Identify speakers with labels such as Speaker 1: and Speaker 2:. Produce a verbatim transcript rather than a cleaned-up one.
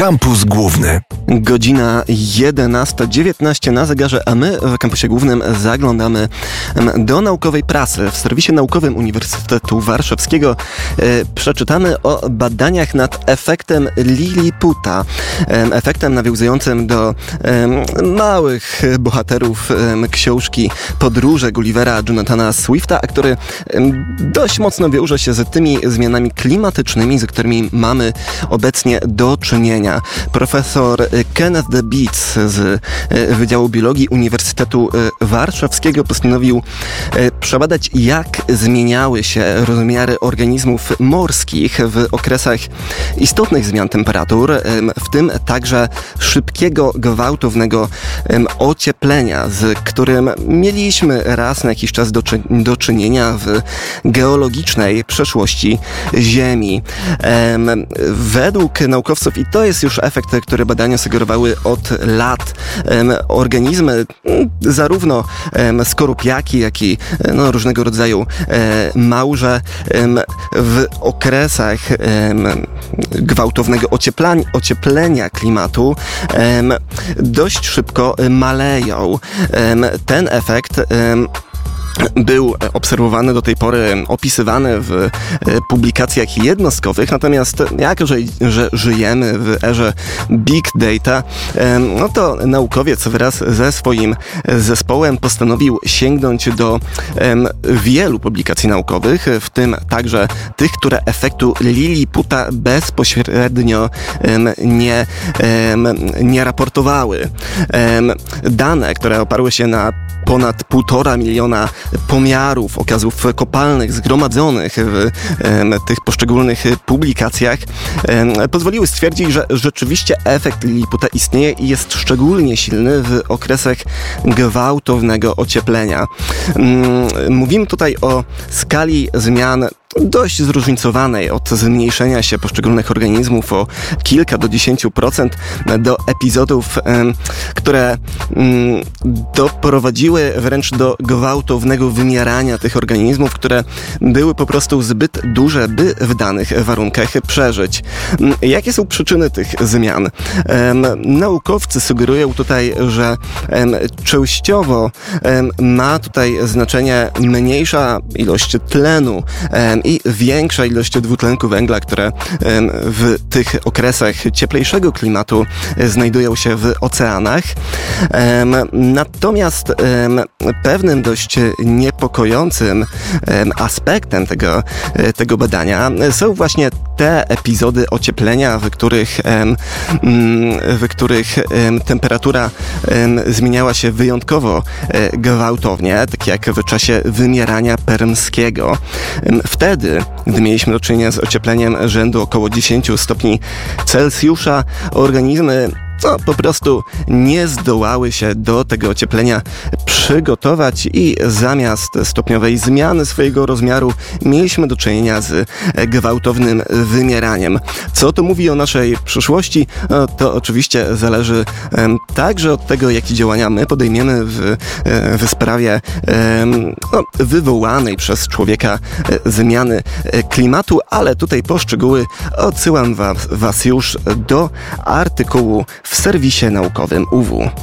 Speaker 1: Kampus Główny.
Speaker 2: Godzina jedenasta dziewiętnaście na zegarze, a my w Kampusie Głównym zaglądamy do naukowej prasy. W serwisie naukowym Uniwersytetu Warszawskiego e, przeczytamy o badaniach nad efektem Liliputa. E, efektem nawiązującym do e, małych bohaterów e, książki Podróże Gullivera Jonathana Swifta, a który e, dość mocno wiąże się z tymi zmianami klimatycznymi, z którymi mamy obecnie do czynienia. Profesor Kenneth de Beets z Wydziału Biologii Uniwersytetu Warszawskiego postanowił przebadać, jak zmieniały się rozmiary organizmów morskich w okresach istotnych zmian temperatur, w tym także szybkiego, gwałtownego ocieplenia, z którym mieliśmy raz na jakiś czas do, czy- do czynienia w geologicznej przeszłości Ziemi. Według naukowców, i to jest już efekt, który badania sugerowały od lat, organizmy, zarówno skorupiaki, jak i no, różnego rodzaju małże w okresach gwałtownego ocieplania, ocieplenia klimatu dość szybko maleją. Ten efekt był obserwowany do tej pory, opisywany w publikacjach jednostkowych, natomiast jako, że, że żyjemy w erze Big Data, no to naukowiec wraz ze swoim zespołem postanowił sięgnąć do wielu publikacji naukowych, w tym także tych, które efektu Liliputa bezpośrednio nie, nie raportowały. Dane, które oparły się na ponad półtora miliona pomiarów okazów kopalnych zgromadzonych w e, tych poszczególnych publikacjach e, pozwoliły stwierdzić, że rzeczywiście efekt Liliputa istnieje i jest szczególnie silny w okresach gwałtownego ocieplenia. Mm, mówimy tutaj o skali zmian dość zróżnicowanej, od zmniejszenia się poszczególnych organizmów o kilka do dziesięciu procent do epizodów, które doprowadziły wręcz do gwałtownego wymierania tych organizmów, które były po prostu zbyt duże, by w danych warunkach przeżyć. Jakie są przyczyny tych zmian? Naukowcy sugerują tutaj, że częściowo ma tutaj znaczenie mniejsza ilość tlenu i większa ilość dwutlenku węgla, które w tych okresach cieplejszego klimatu znajdują się w oceanach. Natomiast pewnym dość niepokojącym aspektem tego, tego badania są właśnie te epizody ocieplenia, w których, w których temperatura zmieniała się wyjątkowo gwałtownie, tak jak w czasie wymierania permskiego. Wtedy, gdy mieliśmy do czynienia z ociepleniem rzędu około dziesięć stopni Celsjusza, organizmy no, po prostu nie zdołały się do tego ocieplenia przygotować i zamiast stopniowej zmiany swojego rozmiaru mieliśmy do czynienia z gwałtownym wymieraniem. Co to mówi o naszej przyszłości? No, to oczywiście zależy um, także od tego, jakie działania my podejmiemy w, w sprawie um, no, wywołanej przez człowieka zmiany klimatu, ale tutaj po szczegóły odsyłam was, was już do artykułu w serwisie naukowym U W.